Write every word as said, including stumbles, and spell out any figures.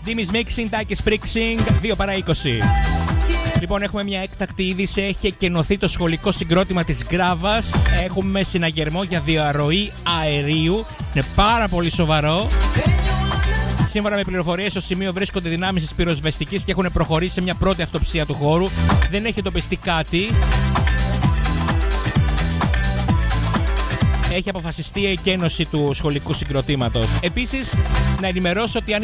Jimmy's Mixing, Takis Prixing, δύο παρά είκοσι. Λοιπόν, έχουμε μια έκτακτη είδηση. Έχει εκενωθεί το σχολικό συγκρότημα της Γκράβας. Έχουμε συναγερμό για διαρροή αερίου. Είναι πάρα πολύ σοβαρό. Σύμφωνα με πληροφορίες, στο σημείο βρίσκονται δυνάμεις της πυροσβεστικής και έχουν προχωρήσει σε μια πρώτη αυτοψία του χώρου. Δεν έχει εντοπιστεί κάτι. Έχει αποφασιστεί η εκένωση του σχολικού συγκροτήματος. Επίσης, να ενημερώσω ότι αν